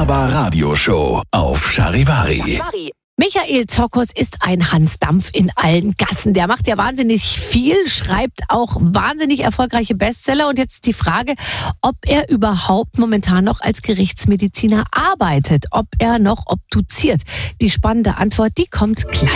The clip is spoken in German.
Baba Radio Show auf Charivari. Michael Zokos ist ein Hansdampf in allen Gassen. Der macht ja wahnsinnig viel, schreibt auch wahnsinnig erfolgreiche Bestseller. Und jetzt die Frage, ob er überhaupt momentan noch als Gerichtsmediziner arbeitet, ob er noch obduziert. Die spannende Antwort, die kommt gleich.